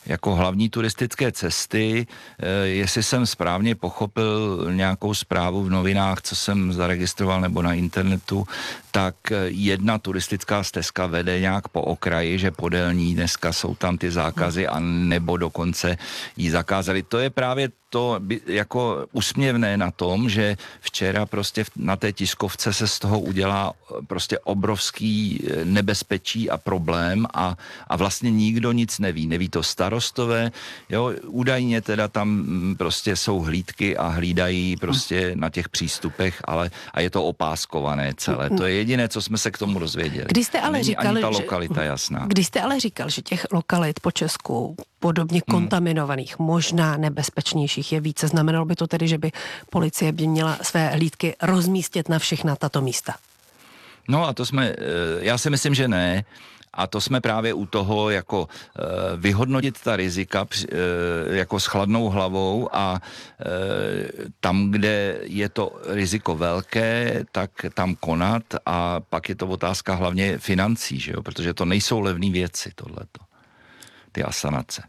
jako hlavní turistické cesty, jestli jsem správně pochopil nějakou zprávu v novinách, co jsem zaregistroval nebo na internetu, tak jedna turistická stezka vede nějak po okraji, že podél ní dneska jsou tam ty zákazy a nebo dokonce ji zakázali. To je právě to jako usměvné na tom, že včera prostě na té tiskovce se z toho udělá prostě obrovský nebezpečí a problém a vlastně nikdo nic neví. Neví to starostové, jo, údajně teda tam prostě jsou hlídky a hlídají prostě na těch přístupech, ale a je to opáskované celé. To je jediné, co jsme se k tomu dozvěděli. Když jste ale říkali, ta lokalita jasná. Když jste ale říkal, že těch lokalit po Česku podobně kontaminovaných, možná nebezpečnějších je více, znamenalo by to tedy, že by policie by měla své hlídky rozmístit na všechna tato místa? No a to já si myslím, že ne. A to jsme právě u toho jako vyhodnotit ta rizika jako s chladnou hlavou a tam, kde je to riziko velké, tak tam konat a pak je to otázka hlavně financí, že jo? Protože to nejsou levné věci tohleto, ty asanace.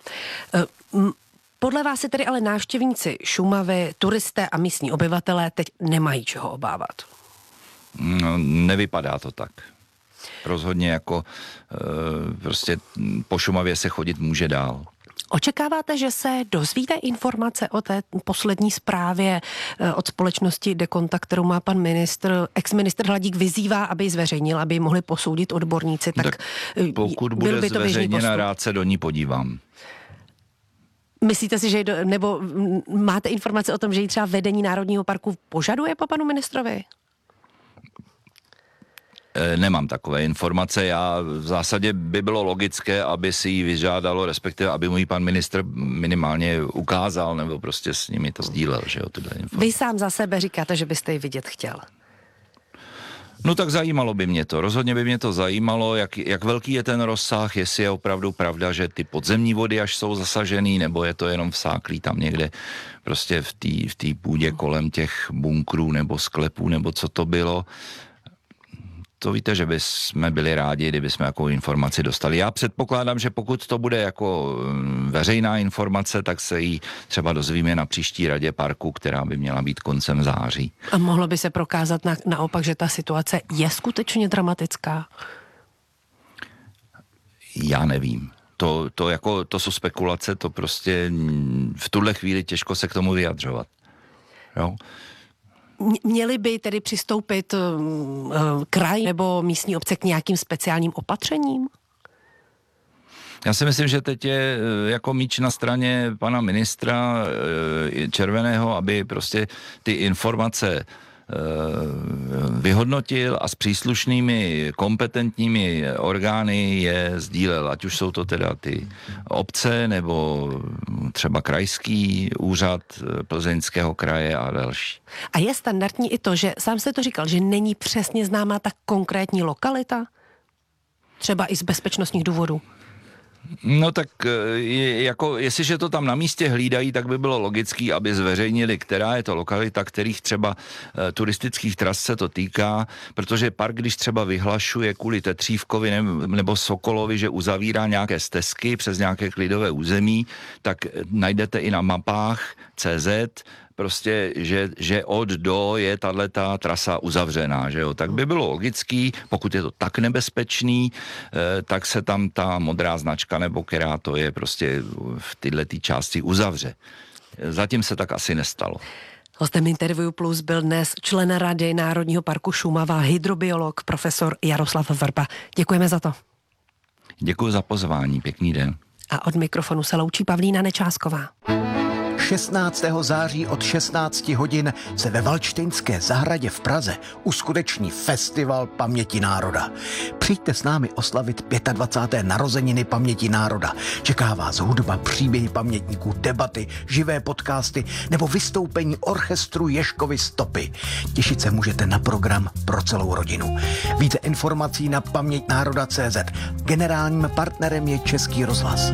Podle vás se tedy ale návštěvníci Šumavy, turisté a místní obyvatelé teď nemají čeho obávat? No, nevypadá to tak. Rozhodně jako prostě po Šumavě se chodit může dál. Očekáváte, že se dozvíte informace o té poslední zprávě od společnosti Dekontakt, kterou má pan ex-ministr Hladík vyzývá, aby ji zveřejnil, aby ji mohli posoudit odborníci? Tak pokud bude zveřejněna, rád se do ní podívám. Myslíte si, že nebo máte informace o tom, že ji třeba vedení Národního parku požaduje po panu ministrovi? Nemám takové informace. Já v zásadě by bylo logické, aby si ji vyžádalo, respektive aby mu ji pan ministr minimálně ukázal, nebo prostě s nimi to sdílel, že jo, tyhle informace. Vy sám za sebe říkáte, že byste ji vidět chtěl. No tak zajímalo by mě to. Rozhodně by mě to zajímalo, jak velký je ten rozsah, jestli je opravdu pravda, že ty podzemní vody až jsou zasažený, nebo je to jenom vsáklý tam někde prostě v té půdě kolem těch bunkrů nebo sklepů, nebo co to bylo. To víte, že bychom byli rádi, kdybychom jakou informaci dostali. Já předpokládám, že pokud to bude jako veřejná informace, tak se ji třeba dozvíme na příští radě parku, která by měla být koncem září. A mohlo by se prokázat naopak, že ta situace je skutečně dramatická? Já nevím. To jsou spekulace, to prostě v tuhle chvíli těžko se k tomu vyjadřovat. Jo? Měli by tedy přistoupit kraj nebo místní obce k nějakým speciálním opatřením? Já si myslím, že teď je jako míč na straně pana ministra Červeného, aby prostě ty informace vyhodnotil a s příslušnými kompetentními orgány je sdílel, ať už jsou to teda ty obce nebo třeba krajský úřad Plzeňského kraje a další. A je standardní i to, že sám jste to říkal, že není přesně známá ta konkrétní lokalita? Třeba i z bezpečnostních důvodů? No tak jako jestliže to tam na místě hlídají, tak by bylo logický, aby zveřejnili, která je to lokalita, kterých třeba turistických tras se to týká, protože park, když třeba vyhlašuje kvůli Tetřívkovi nebo Sokolovi, že uzavírá nějaké stezky přes nějaké klidové území, tak najdete i na mapách CZ, prostě, že od do je tato trasa uzavřená, že jo, tak by bylo logický, pokud je to tak nebezpečný, tak se tam ta modrá značka, nebo která to je, prostě v tyhle části uzavře. Zatím se tak asi nestalo. Hostem Interview Plus byl dnes člen Rady Národního parku Šumava, hydrobiolog profesor Jaroslav Vrba. Děkujeme za to. Děkuji za pozvání, pěkný den. A od mikrofonu se loučí Pavlína Nečásková. 16. září od 16 hodin se ve Valdštejnské zahradě v Praze uskuteční Festival paměti národa. Přijďte s námi oslavit 25. narozeniny paměti národa. Čeká vás hudba, příběhy pamětníků, debaty, živé podcasty nebo vystoupení orchestru Ježkovy Stopy. Těšit se můžete na program pro celou rodinu. Více informací na pamětnároda.cz. Generálním partnerem je Český rozhlas.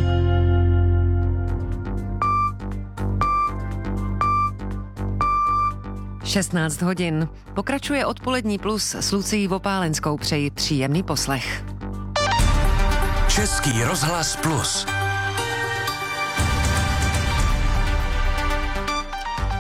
16 hodin. Pokračuje odpolední plus s Lucií Vopálenskou. Přeji příjemný poslech. Český rozhlas plus.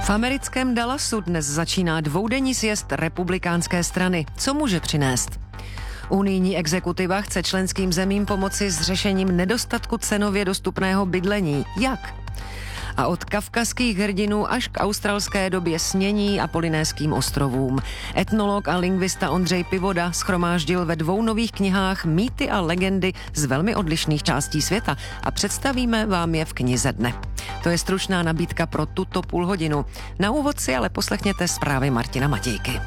V americkém Dallasu dnes začíná dvoudenní sjezd republikánské strany. Co může přinést? Unijní exekutiva chce členským zemím pomoci s řešením nedostatku cenově dostupného bydlení. Jak? A od kavkazských hrdinů až k australské době snění a Polynéským ostrovům. Etnolog a lingvista Ondřej Pivoda shromáždil ve 2 nových knihách mýty a legendy z velmi odlišných částí světa a představíme vám je v knize dne. To je stručná nabídka pro tuto půlhodinu. Na úvod si ale poslechněte zprávy Martina Matějky.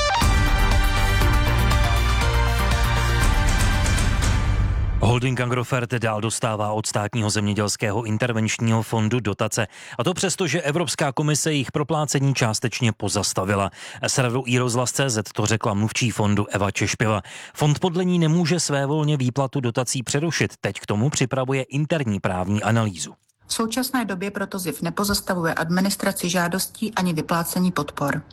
Holding Agrofert dál dostává od státního zemědělského intervenčního fondu dotace. A to přesto, že Evropská komise jejich proplácení částečně pozastavila. Serveru iRozhlas.cz to řekla mluvčí fondu Eva Češpěva. Fond podle ní nemůže svévolně výplatu dotací přerušit. Teď k tomu připravuje interní právní analýzu. V současné době proto ZIF nepozastavuje administraci žádostí ani vyplácení podpor.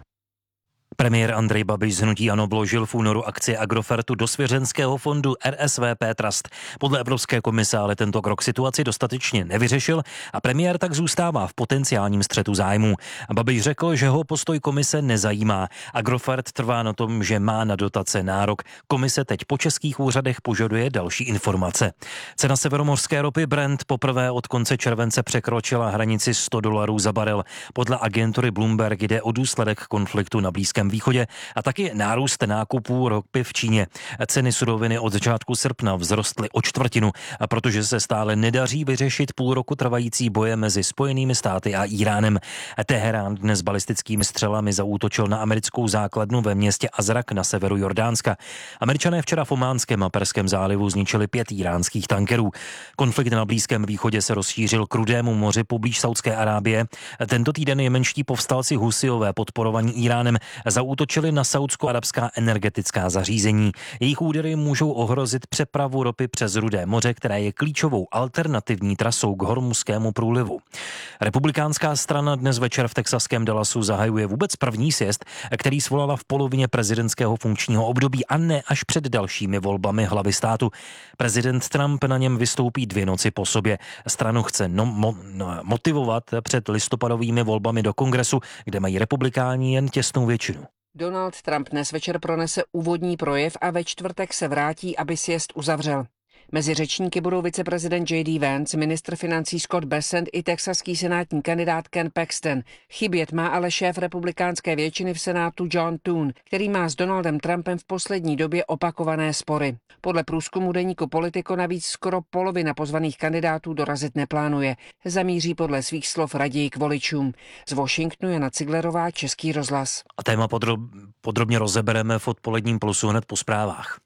Premiér Andrej Babiš z hnutí ANO vložil v únoru akcie Agrofertu do svěřenského fondu RSVP Trust. Podle Evropské komise ale tento krok situaci dostatečně nevyřešil a premiér tak zůstává v potenciálním střetu zájmů. Babiš řekl, že ho postoj komise nezajímá. Agrofert trvá na tom, že má na dotace nárok. Komise teď po českých úřadech požaduje další informace. Cena severomořské ropy Brent poprvé od konce července překročila hranici $100 za barel. Podle agentury Bloomberg jde o důsledek konfliktu na Blízkém východě a taky nárůst nákupů ropy v Číně. Ceny suroviny od začátku srpna vzrostly o 1/4, protože se stále nedaří vyřešit půl roku trvající boje mezi Spojenými státy a Íránem. Teherán dnes balistickými střelami zaútočil na americkou základnu ve městě Azrak na severu Jordánska. Američané včera v Ománském a Perském zálivu zničili 5 íránských tankerů. Konflikt na Blízkém východě se rozšířil k Rudému moři poblíž Saudské Arábie. Tento týden jemenští povstalci Husijové podporovaní Íránem zaútočili na saúdsko-arabská energetická zařízení. Jejich údery můžou ohrozit přepravu ropy přes Rudé moře, které je klíčovou alternativní trasou k Hormuzskému průlivu. Republikánská strana dnes večer v texaském Dallasu zahajuje vůbec první sjezd, který svolala v polovině prezidentského funkčního období a ne až před dalšími volbami hlavy státu. Prezident Trump na něm vystoupí 2 noci po sobě. Stranu chce motivovat před listopadovými volbami do kongresu, kde mají republikáni jen těsnou většinu. Donald Trump dnes večer pronese úvodní projev a ve čtvrtek se vrátí, aby sjezd uzavřel. Mezi řečníky budou viceprezident J.D. Vance, ministr financí Scott Bessent i texaský senátní kandidát Ken Paxton. Chybět má ale šéf republikánské většiny v senátu John Thune, který má s Donaldem Trumpem v poslední době opakované spory. Podle průzkumu deníku Politico navíc skoro polovina pozvaných kandidátů dorazit neplánuje. Zamíří podle svých slov raději k voličům. Z Washingtonu Jana Ciglerová, Český rozhlas. A téma podrobně rozebereme v odpoledním plusu hned po zprávách.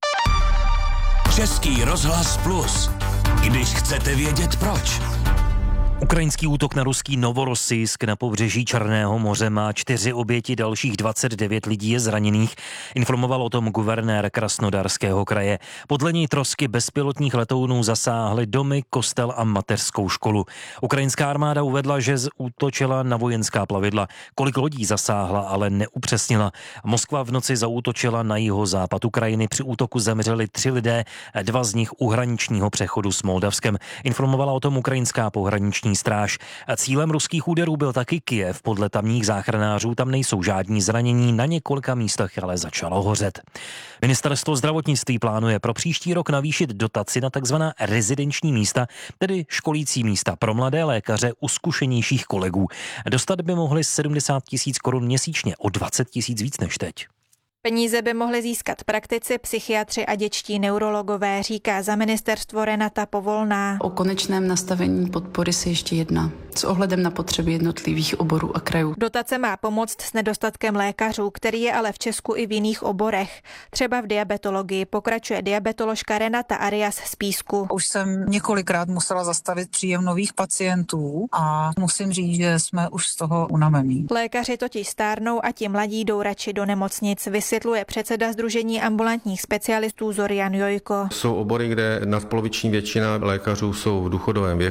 Český rozhlas Plus. Když chcete vědět proč. Ukrajinský útok na ruský Novorossijsk na pobřeží Černého moře má 4 oběti, dalších 29 lidí je zraněných, informoval o tom guvernér Krasnodarského kraje. Podle něj trosky bezpilotních letounů zasáhly domy, kostel a mateřskou školu. Ukrajinská armáda uvedla, že útočila na vojenská plavidla. Kolik lodí zasáhla, ale neupřesnila. Moskva v noci zaútočila na jihozápad Ukrajiny. Při útoku zemřeli 3 lidé, 2 z nich u hraničního přechodu s Moldavskem. Informovala o tom ukrajinská pohraniční stráž. Cílem ruských úderů byl taky Kyjev. Podle tamních záchranářů tam nejsou žádní zranění, na několika místech ale začalo hořet. Ministerstvo zdravotnictví plánuje pro příští rok navýšit dotaci na takzvaná rezidenční místa, tedy školící místa pro mladé lékaře u zkušenějších kolegů. Dostat by mohli 70 000 korun měsíčně, o 20 000 víc než teď. Peníze by mohli získat praktici, psychiatři a dětští neurologové, říká za ministerstvo Renata Povolná. O konečném nastavení podpory se ještě jedná s ohledem na potřeby jednotlivých oborů a krajů. Dotace má pomoct s nedostatkem lékařů, který je ale v Česku i v jiných oborech. Třeba v diabetologii, pokračuje diabetoložka Renata Arias z Písku. Už jsem několikrát musela zastavit příjem nových pacientů a musím říct, že jsme už z toho unavení. Lékaři totiž stárnou a ti mladí jdou radši do nemocnic, vysvětluje předseda Sdružení ambulantních specialistů Zorian Jojko. Jsou obory, kde nadpoloviční většina lékařů jsou v důchodovém věku.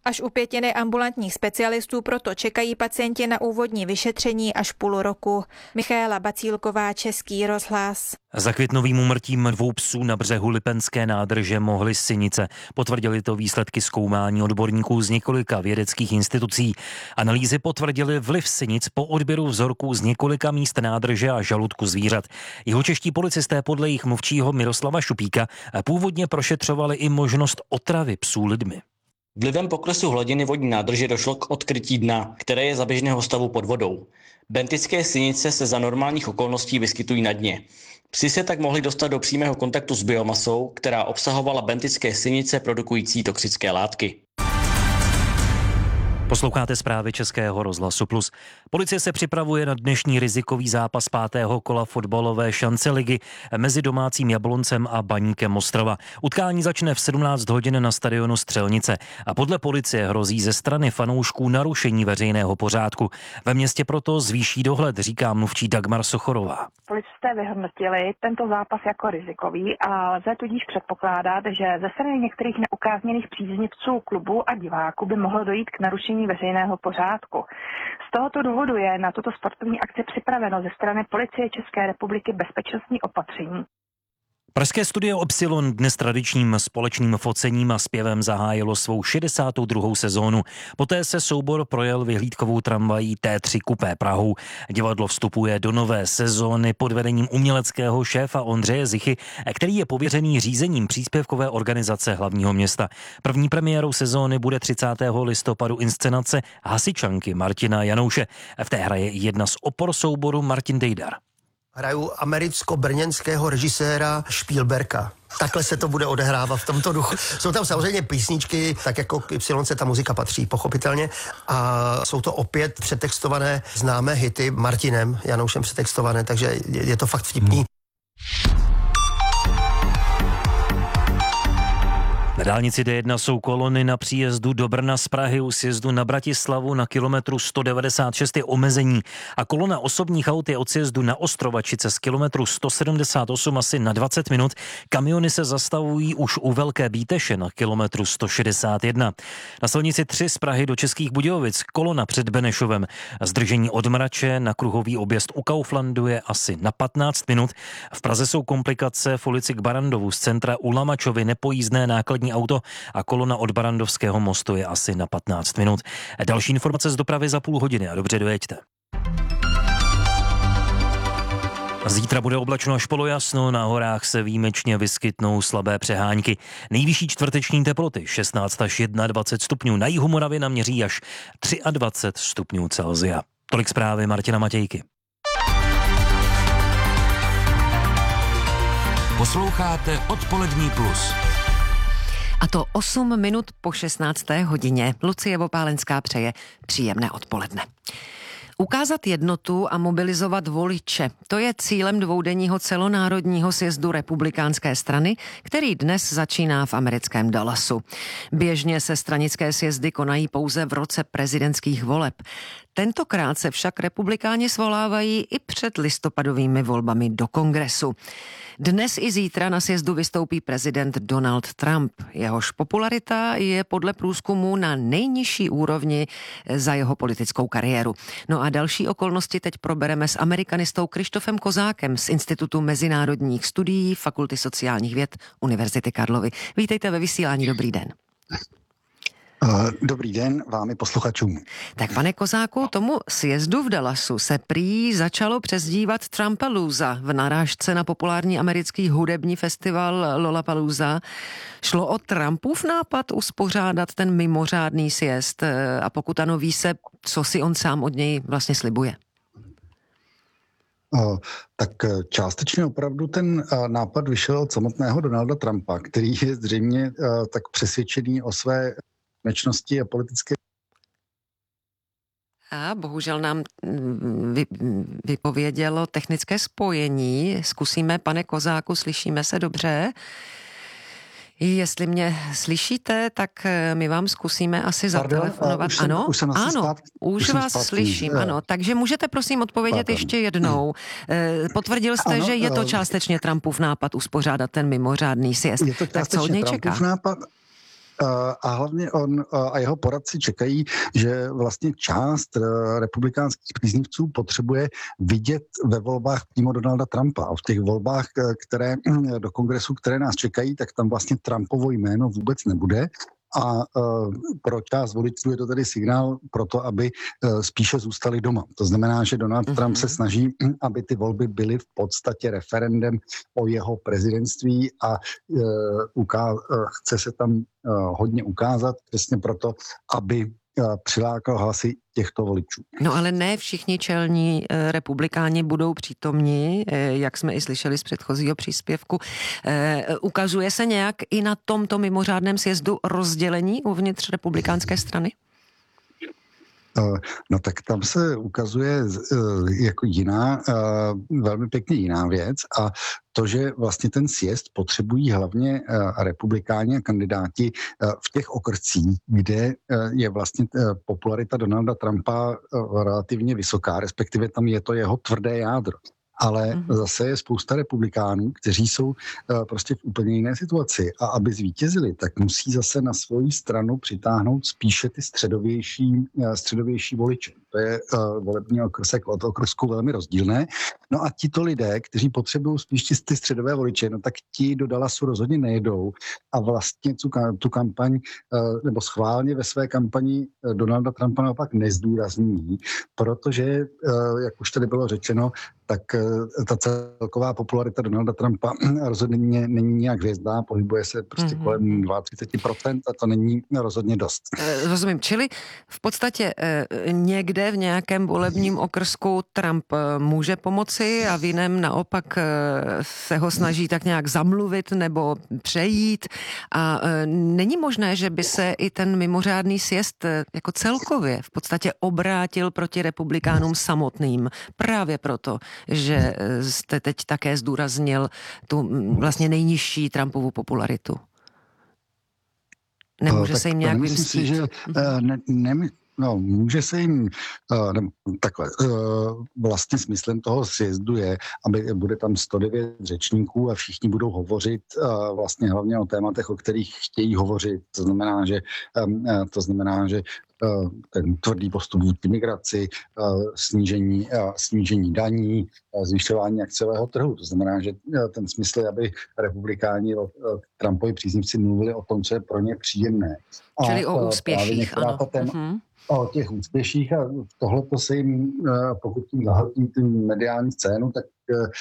Až u 1/5 ambulantních specialistů proto čekají pacienti na úvodní vyšetření až půl roku. Michaela Bacílková, Český rozhlas. Za květnovým úmrtím 2 psů na břehu Lipenské nádrže mohly sinice. Potvrdili to výsledky zkoumání odborníků z několika vědeckých institucí. Analýzy potvrdily vliv sinic po odběru vzorků z několika míst nádrže a žaludku zvířat. Jihočeští policisté podle jejich mluvčího Miroslava Šupíka původně prošetřovali i možnost otravy psů lidmi. Vlivem poklesu hladiny vodní nádrže došlo k odkrytí dna, které je za běžného stavu pod vodou. Bentické sinice se za normálních okolností vyskytují na dně. Psi se tak mohli dostat do přímého kontaktu s biomasou, která obsahovala bentické sinice produkující toxické látky. Posloucháte zprávy Českého rozhlasu Plus. Policie se připravuje na dnešní rizikový zápas 5. kola fotbalové šance ligy mezi domácím Jabloncem a Baníkem Ostrava. Utkání začne v 17 hodin na stadionu Střelnice a podle policie hrozí ze strany fanoušků narušení veřejného pořádku. Ve městě proto zvýší dohled, říká mluvčí Dagmar Sochorová. Policisté vyhodnotili tento zápas jako rizikový a lze tudíž předpokládat, že ze strany některých neukázněných příznivců klubu a diváků by mohlo dojít k narušení veřejného pořádku. Z tohoto důvodu je na tuto sportovní akci připraveno ze strany Policie České republiky bezpečnostní opatření. Pražské studio Epsilon dnes tradičním společným focením a zpěvem zahájilo svou 62. sezónu. Poté se soubor projel vyhlídkovou tramvají T3 kupé Prahou. Divadlo vstupuje do nové sezóny pod vedením uměleckého šéfa Ondřeje Zichy, který je pověřený řízením příspěvkové organizace hlavního města. První premiérou sezóny bude 30. listopadu inscenace Hasičanky Martina Janouše. V té hraje jedna z opor souboru Martin Dejdar. Hraju americko-brněnského režiséra Spielberga. Takhle se to bude odehrávat v tomto duchu. Jsou tam samozřejmě písničky, tak jako k Y ta muzika patří, pochopitelně. A jsou to opět přetextované známé hity Martinem Janoušem přetextované, takže je to fakt vtipný. Na dálnici D1 jsou kolony na příjezdu do Brna z Prahy, u sjezdu na Bratislavu na kilometru 196 je omezení a kolona osobních aut je od sjezdu na Ostrovačice z kilometru 178 asi na 20 minut. Kamiony se zastavují už u Velké Bíteše na kilometru 161. Na silnici 3 z Prahy do Českých Budějovic kolona před Benešovem. Zdržení od Mrače na kruhový objezd u Kauflandu je asi na 15 minut. V Praze jsou komplikace v ulici k Barandovu z centra u Lamačovy nepojízdné nákladní auto a kolona od Barandovského mostu je asi na 15 minut. Další informace z dopravy za půl hodiny a dobře dojeďte. Zítra bude oblačno až polojasno, na horách se výjimečně vyskytnou slabé přehánky. Nejvyšší čtvrteční teploty 16 až 21 stupňů, na jihu Moravy naměří až 23 stupňů Celsia. Tolik zprávy Martina Matějky. Posloucháte Odpolední plus. A to 8 minut po 16. hodině. Lucie Vopálenská přeje příjemné odpoledne. Ukázat jednotu a mobilizovat voliče. To je cílem dvoudenního celonárodního sjezdu republikánské strany, který dnes začíná v americkém Dallasu. Běžně se stranické sjezdy konají pouze v roce prezidentských voleb. Tentokrát se však republikáni svolávají i před listopadovými volbami do kongresu. Dnes i zítra na sjezdu vystoupí prezident Donald Trump. Jehož popularita je podle průzkumu na nejnižší úrovni za jeho politickou kariéru. No a další okolnosti teď probereme s amerikanistou Krištofem Kozákem z Institutu mezinárodních studií Fakulty sociálních věd Univerzity Karlovy. Vítejte ve vysílání, dobrý den. Dobrý den vám i posluchačům. Tak pane Kozáku, tomu sjezdu v Dallasu se prý začalo přezdívat Trumpalooza v narážce na populární americký hudební festival Lollapalooza. Šlo o Trumpův nápad uspořádat ten mimořádný sjezd a pokud ano, ví se, co si on sám od něj vlastně slibuje? Tak částečně opravdu ten nápad vyšel od samotného Donalda Trumpa, který je zřejmě tak přesvědčený o své mečnosti a politické. A bohužel nám vypovědělo technické spojení. Zkusíme, pane Kozáku, slyšíme se dobře? Jestli mě slyšíte, tak my vám zkusíme asi zatelefonovat. Ano, už vás slyším, ano. Takže můžete prosím odpovědět ještě jednou. Potvrdil jste, ano, že je to částečně Trumpův nápad uspořádat ten mimořádný sjezd. Je to tak co od něj čeká? Nápad. A hlavně on a jeho poradci čekají, že vlastně část republikánských příznivců potřebuje vidět ve volbách přímo Donalda Trumpa. A v těch volbách, které do kongresu, které nás čekají, tak tam vlastně Trumpovo jméno vůbec nebude. A pro část voličů je to tedy signál pro to, aby spíše zůstali doma. To znamená, že Donald Trump se snaží, aby ty volby byly v podstatě referendem o jeho prezidentství a chce se tam hodně ukázat přesně proto, aby přilákal hlasy těchto voličů. No ale ne všichni čelní republikáni budou přítomní, jak jsme i slyšeli z předchozího příspěvku. Ukazuje se nějak i na tomto mimořádném sjezdu rozdělení uvnitř republikánské strany? No tak tam se ukazuje jako jiná, velmi pěkně jiná věc a to, že vlastně ten sjezd potřebují hlavně republikáni a kandidáti v těch okrscích, kde je vlastně popularita Donalda Trumpa relativně vysoká, respektive tam je to jeho tvrdé jádro. Ale zase je spousta republikánů, kteří jsou prostě v úplně jiné situaci. A aby zvítězili, tak musí zase na svoji stranu přitáhnout spíše ty středovější voliče. To je volební okrsek od okrsku velmi rozdílné. No a tito lidé, kteří potřebují spíš ty středové voliče, no tak ti do Dallasu rozhodně nejedou a vlastně tu kampaň, nebo schválně ve své kampani Donalda Trumpa naopak nezdůrazní, protože, jak už tady bylo řečeno, tak ta celková popularita Donalda Trumpa rozhodně není nějak hvězdná, pohybuje se prostě kolem 32% a to není rozhodně dost. Rozumím, čili v podstatě někde v nějakém volebním okrsku Trump může pomoci a v jiném naopak se ho snaží tak nějak zamluvit nebo přejít a není možné, že by se i ten mimořádný sjezd jako celkově v podstatě obrátil proti republikánům samotným právě proto, že jste teď také zdůraznil tu vlastně nejnižší Trumpovu popularitu. Nemůže se jim nějak vymstít? Může se jim takhle. Vlastně smyslem toho sjezdu je, aby bude tam 109 řečníků a všichni budou hovořit vlastně hlavně o tématech, o kterých chtějí hovořit. To znamená, že ten tvrdý postup vůči migraci, snížení daní, zvyšování akciového trhu. To znamená, že ten smysl je, aby republikáni, Trumpovi příznivci mluvili o tom, co je pro ně příjemné. Čili o úspěších, ano. O těch úspěších a tohleto se jim, pokud tím zahltí tu mediální scénu, tak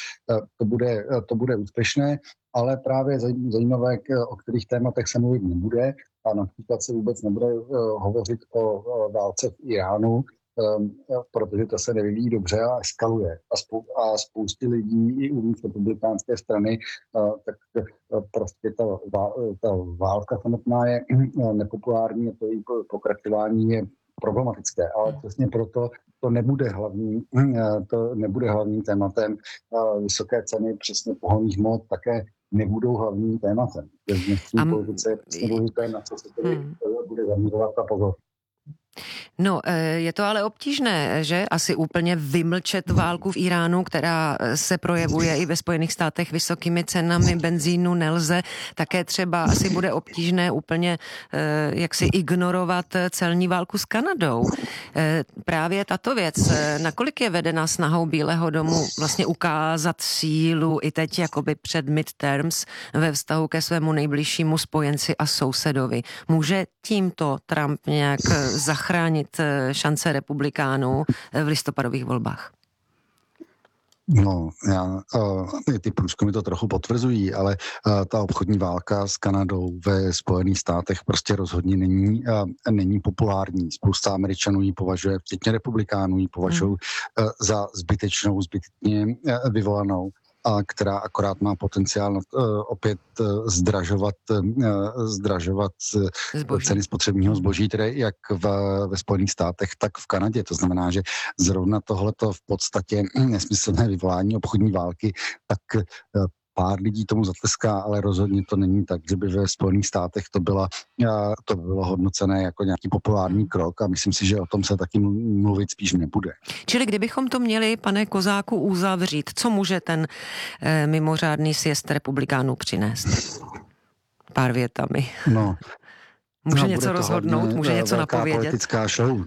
to bude úspěšné, ale právě zajímavé, o kterých tématech se mluvit nebude a například se vůbec nebude hovořit o válce v Iránu, protože to se nevyvíjí dobře a eskaluje. A spousty lidí i uvnitř republikánské strany, tak prostě ta válka samotná je nepopulární a to její pokračování je problematické, ale přesně proto to nebude hlavním tématem. Vysoké ceny přesně pohonných hmot také nebudou hlavním tématem. V dnešní politice je důležité, na co se tedy bude zaměřovat ta pozornost. No, je to ale obtížné, že? Asi úplně vymlčet válku v Iránu, která se projevuje i ve Spojených státech vysokými cenami benzínu nelze. Také třeba asi bude obtížné úplně jaksi ignorovat celní válku s Kanadou. Právě tato věc, nakolik je vedena snahou Bílého domu vlastně ukázat sílu i teď jakoby před midterms ve vztahu ke svému nejbližšímu spojenci a sousedovi. Může tímto Trump nějak zachránit šance republikánů v listopadových volbách? No, ty průzkumy to trochu potvrzují, ale ta obchodní válka s Kanadou ve Spojených státech prostě rozhodně není populární. Spousta Američanů ji považuje, včetně republikánů ji považují za zbytečně vyvolanou, a která akorát má potenciál opět zdražovat ceny spotřebního zboží, tedy jak ve Spojených státech, tak v Kanadě. To znamená, že zrovna tohleto v podstatě nesmyslné vyvolání obchodní války, tak pár lidí tomu zatleská, ale rozhodně to není tak, že by ve Spojených státech to bylo hodnocené jako nějaký populární krok a myslím si, že o tom se taky mluvit spíš nebude. Čili kdybychom to měli, pane Kozáku, uzavřít, co může ten mimořádný sjezd republikánů přinést? Pár větami. No, Může něco rozhodnout, může něco napovědět? Politická show.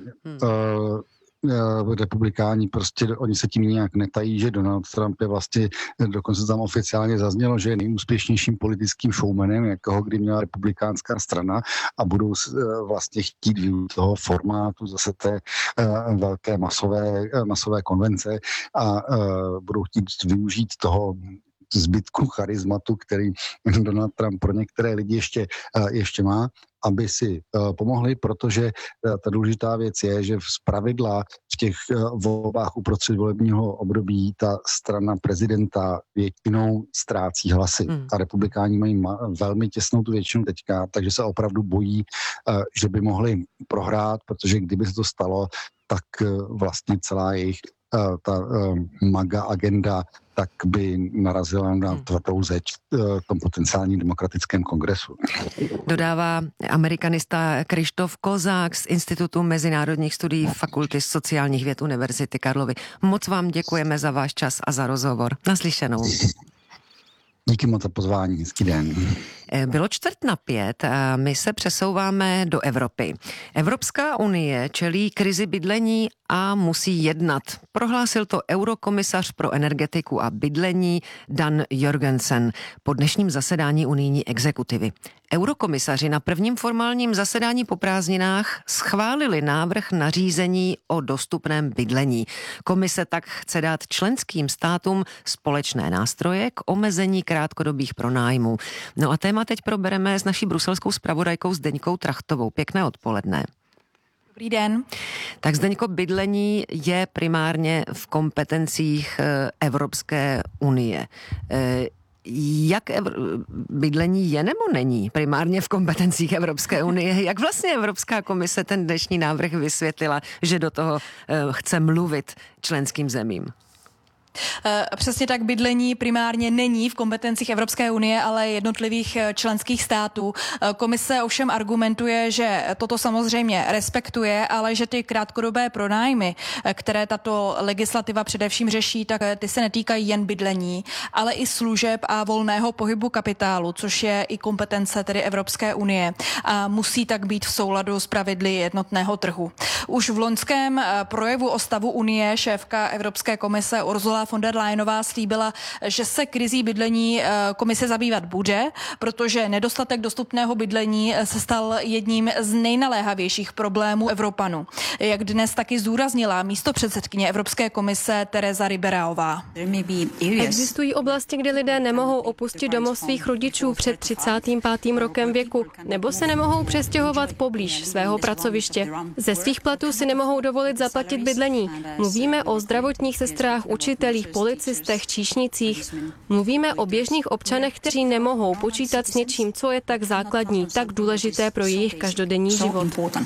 Republikáni prostě, oni se tím nějak netají, že Donald Trump je vlastně, dokonce tam oficiálně zaznělo, že je nejúspěšnějším politickým showmanem, jakého kdy měla republikánská strana, a budou vlastně chtít využít toho formátu zase té velké masové konvence a budou chtít využít toho zbytku charizmatu, který Donald Trump pro některé lidi ještě má, aby si pomohli, protože ta důležitá věc je, že zpravidla v těch volbách uprostřed volebního období ta strana prezidenta většinou ztrácí hlasy. A republikáni mají velmi těsnou tu většinu teďka, takže se opravdu bojí, že by mohli prohrát, protože kdyby se to stalo, tak vlastně celá jejich ta MAGA agenda tak by narazila na tvrdou zeď v tom potenciálním demokratickém kongresu. Dodává amerikanista Krištof Kozák z Institutu mezinárodních studií Fakulty sociálních věd Univerzity Karlovy. Moc vám děkujeme za váš čas a za rozhovor. Naslyšenou. Díky moc za pozvání, hezký den. Bylo 4:45 a my se přesouváme do Evropy. Evropská unie čelí krizi bydlení a musí jednat. Prohlásil to eurokomisař pro energetiku a bydlení Dan Jorgensen po dnešním zasedání unijní exekutivy. Eurokomisaři na prvním formálním zasedání po prázdninách schválili návrh nařízení o dostupném bydlení. Komise tak chce dát členským státům společné nástroje k omezení krátkodobých pronájmů. No a téma teď probereme s naší bruselskou zpravodajkou Zdeňkou Trachtovou. Pěkné odpoledne. Dobrý den. Tak Zdeňko, bydlení je primárně v kompetencích Evropské unie. Jak bydlení je nebo není primárně v kompetencích Evropské unie? Jak vlastně Evropská komise ten dnešní návrh vysvětlila, že do toho chce mluvit členským zemím? Přesně tak, bydlení primárně není v kompetencích Evropské unie, ale jednotlivých členských států. Komise ovšem argumentuje, že toto samozřejmě respektuje, ale že ty krátkodobé pronájmy, které tato legislativa především řeší, tak ty se netýkají jen bydlení, ale i služeb a volného pohybu kapitálu, což je i kompetence tedy Evropské unie a musí tak být v souladu s pravidly jednotného trhu. Už v loňském projevu o stavu unie šéfka Evropské komise Ursula von der Leyenová slíbila, že se krizí bydlení komise zabývat bude, protože nedostatek dostupného bydlení se stal jedním z nejnaléhavějších problémů Evropanů. Jak dnes taky zdůraznila místopředsedkyně Evropské komise Teresa Ribeiraová. Existují oblasti, kde lidé nemohou opustit domov svých rodičů před 35. rokem věku, nebo se nemohou přestěhovat poblíž svého pracoviště. Ze svých platů si nemohou dovolit zaplatit bydlení. Mluvíme o zdravotních sestrách, učitelích, policistech, číšnicích. Mluvíme o běžných občanech, kteří nemohou počítat s něčím, co je tak základní, tak důležité pro jejich každodenní život.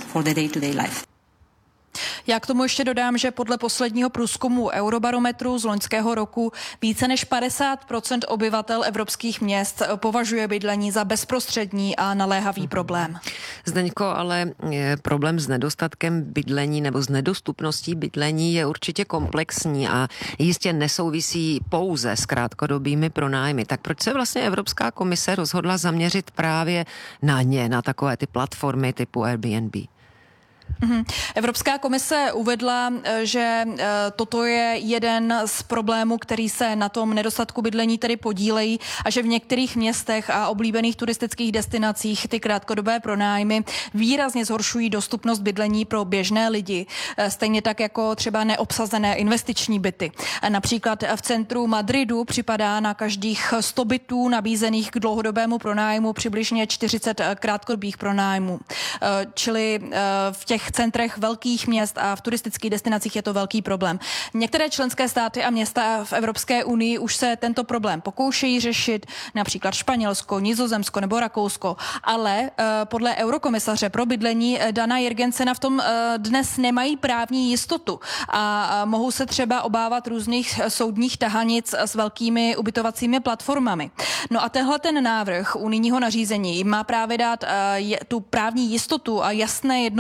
Já k tomu ještě dodám, že podle posledního průzkumu Eurobarometru z loňského roku více než 50% obyvatel evropských měst považuje bydlení za bezprostřední a naléhavý problém. Zdeňko, ale problém s nedostatkem bydlení nebo s nedostupností bydlení je určitě komplexní a jistě nesouvisí pouze s krátkodobými pronájmy. Tak proč se vlastně Evropská komise rozhodla zaměřit právě na ně, na takové ty platformy typu Airbnb? Evropská komise uvedla, že toto je jeden z problémů, který se na tom nedostatku bydlení tedy podílejí a že v některých městech a oblíbených turistických destinacích ty krátkodobé pronájmy výrazně zhoršují dostupnost bydlení pro běžné lidi, stejně tak jako třeba neobsazené investiční byty. Například v centru Madridu připadá na každých 100 bytů nabízených k dlouhodobému pronájmu přibližně 40 krátkodobých pronájmů. Čili v těch centrech velkých měst a v turistických destinacích je to velký problém. Některé členské státy a města v Evropské unii už se tento problém pokoušejí řešit, například Španělsko, Nizozemsko nebo Rakousko, ale podle eurokomisaře pro bydlení Dana Jorgensena v tom dnes nemají právní jistotu a mohou se třeba obávat různých soudních tahanic s velkými ubytovacími platformami. No a tenhle ten návrh unijního nařízení má právě dát tu právní jistotu a jasné jednotné nástroje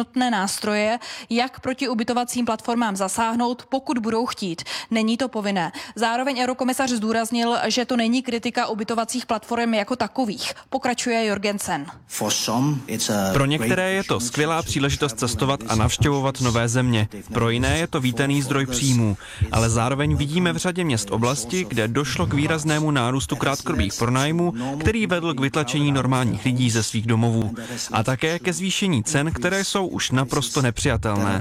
nástroje, jak proti ubytovacím platformám zasáhnout, pokud budou chtít. Není to povinné. Zároveň eurokomisař zdůraznil, že to není kritika ubytovacích platform jako takových. Pokračuje Jorgensen. Pro některé je to skvělá příležitost cestovat a navštěvovat nové země. Pro jiné je to vítaný zdroj příjmů. Ale zároveň vidíme v řadě měst oblasti, kde došlo k výraznému nárůstu krátkodobých pronájmů, který vedl k vytlačení normálních lidí ze svých domovů. A také ke zvýšení cen, které jsou už naprosto nepřijatelné.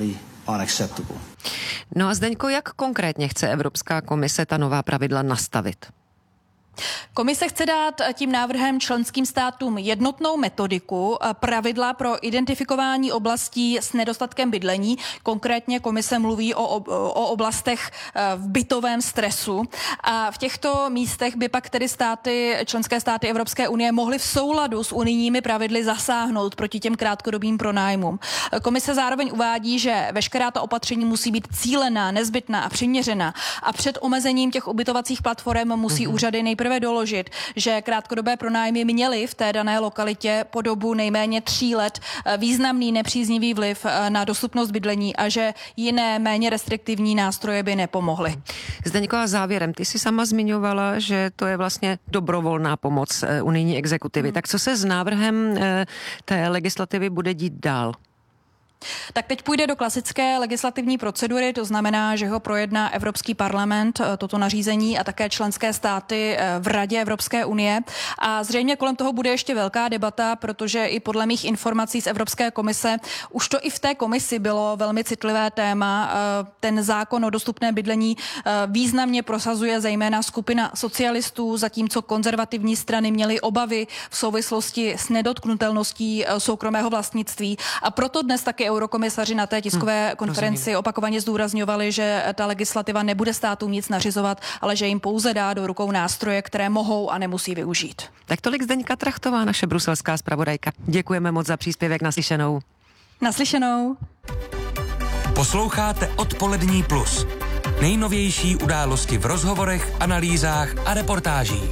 No a Zdeňko, jak konkrétně chce Evropská komise ta nová pravidla nastavit? Komise chce dát tím návrhem členským státům jednotnou metodiku, pravidla pro identifikování oblastí s nedostatkem bydlení. Konkrétně komise mluví o oblastech v bytovém stresu. A v těchto místech by pak tedy členské státy Evropské unie mohly v souladu s unijními pravidly zasáhnout proti těm krátkodobým pronájmům. Komise zároveň uvádí, že veškerá ta opatření musí být cílená, nezbytná a přiměřená. A před omezením těch ubytovacích platform musí úřady nejprve doložit, že krátkodobé pronájmy měly v té dané lokalitě po dobu nejméně 3 let významný nepříznivý vliv na dostupnost bydlení a že jiné méně restriktivní nástroje by nepomohly. Zdeňko, a závěrem, ty jsi sama zmiňovala, že to je vlastně dobrovolná pomoc unijní exekutivy. Tak co se s návrhem té legislativy bude dít dál? Tak teď půjde do klasické legislativní procedury, to znamená, že ho projedná Evropský parlament, toto nařízení a také členské státy v Radě Evropské unie. A zřejmě kolem toho bude ještě velká debata, protože i podle mých informací z Evropské komise už to i v té komisi bylo velmi citlivé téma. Ten zákon o dostupné bydlení významně prosazuje zejména skupina socialistů, zatímco konzervativní strany měly obavy v souvislosti s nedotknutelností soukromého vlastnictví. A proto dnes taky eurokomisaři na té tiskové konferenci opakovaně zdůrazňovali, že ta legislativa nebude státům nic nařizovat, ale že jim pouze dá do rukou nástroje, které mohou a nemusí využít. Tak tolik Zdeňka Trachtová, naše bruselská zpravodajka. Děkujeme moc za příspěvek, naslyšenou. Naslyšenou. Posloucháte Odpolední plus. Nejnovější události v rozhovorech, analýzách a reportážích.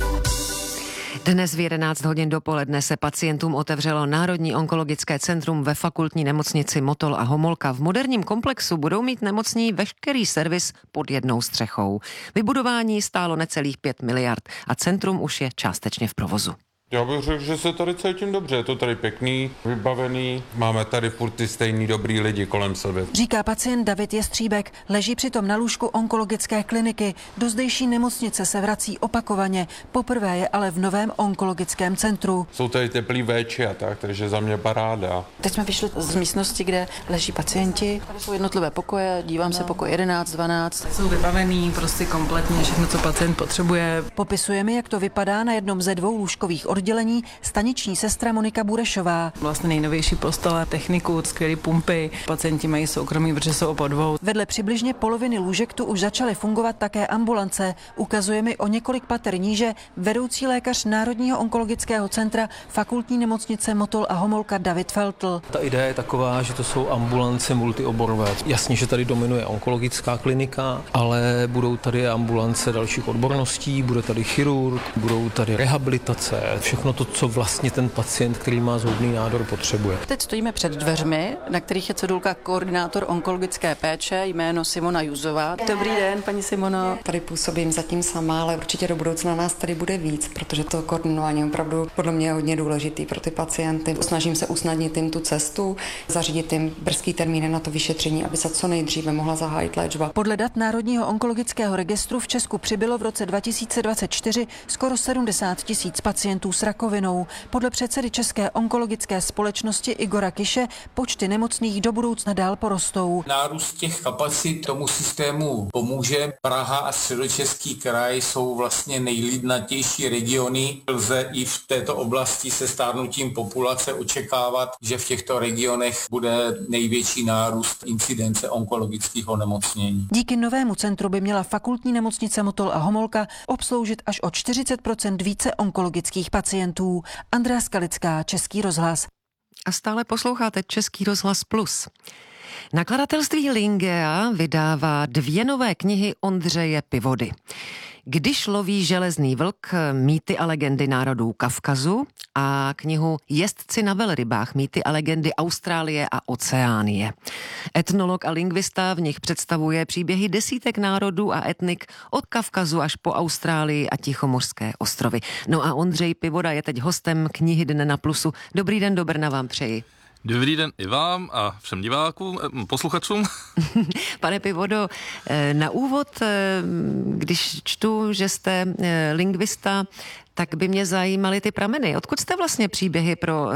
Dnes v 11 hodin dopoledne se pacientům otevřelo Národní onkologické centrum ve fakultní nemocnici Motol a Homolka. V moderním komplexu budou mít nemocní veškerý servis pod jednou střechou. Vybudování stálo necelých 5 miliard a centrum už je částečně v provozu. Já bych řekl, že se tady cítím dobře, je to tady pěkný, vybavený, máme tady furt ty stejný dobrý lidi kolem sebe. Říká pacient David Jestříbek, leží přitom na lůžku onkologické kliniky. Do zdejší nemocnice se vrací opakovaně, poprvé je ale v novém onkologickém centru. Jsou tady teplý véči a tak, takže za mě paráda. Teď jsme vyšli z místnosti, kde leží pacienti. Tady jsou jednotlivé pokoje, dívám se pokoj 11, 12. Jsou vybavený prostě kompletně všechno, co pacient potřebuje. Popisuje mi, jak to vypadá na jednom ze 2 lůžkových oddělení staniční sestra Monika Burešová. Vlastně nejnovější postele, techniku, skvělé pumpy. Pacienti mají soukromí, protože jsou po 2. Vedle přibližně poloviny lůžek tu už začaly fungovat také ambulance. Ukazuje mi o několik pater níže vedoucí lékař Národního onkologického centra fakultní nemocnice Motol a Homolka David Feltl. Ta idea je taková, že to jsou ambulance multioborové. Jasně, že tady dominuje onkologická klinika, ale budou tady ambulance dalších odborností, bude tady chirurg, budou tady rehabilitace, všechno to, co vlastně ten pacient, který má zhoubný nádor, potřebuje. Teď stojíme před dveřmi, na kterých je cedulka koordinátor onkologické péče, jméno Simona Juzová. Dobrý den, paní Simono. Tady působím zatím sama, ale určitě do budoucna nás tady bude víc, protože to koordinování je opravdu podle mě hodně důležitý pro ty pacienty. Snažím se usnadnit jim tu cestu, zařídit jim brzký termíny na to vyšetření, aby se co nejdříve mohla zahájit léčba. Podle dat Národního onkologického registru v Česku přibylo v roce 2024 skoro 70 000 pacientů s rakovinou. Podle předsedy České onkologické společnosti Igora Kiše počty nemocných do budoucna dál porostou. Nárůst těch kapacit tomu systému pomůže. Praha a Středočeský kraj jsou vlastně nejlidnatější regiony. Lze i v této oblasti se stárnutím populace očekávat, že v těchto regionech bude největší nárůst incidence onkologických onemocnění. Díky novému centru by měla fakultní nemocnice Motol a Homolka obsloužit až o 40% více onkologických pacientů. Andrea Skalická, Český rozhlas. A stále posloucháte Český rozhlas Plus. Nakladatelství Lingea vydává 2 nové knihy Ondřeje Pivody. Když loví železný vlk, mýty a legendy národů Kavkazu a knihu Jezdci na velrybách, mýty a legendy Austrálie a Oceánie. Etnolog a lingvista v nich představuje příběhy desítek národů a etnik od Kavkazu až po Austrálii a Tichomořské ostrovy. No a Ondřej Pivoda je teď hostem knihy Dne na Plusu. Dobrý den do Brna vám přeji. Dobrý den i vám a všem divákům, posluchačům. Pane Pivodo, na úvod, když čtu, že jste lingvista, tak by mě zajímaly ty prameny. Odkud jste vlastně příběhy pro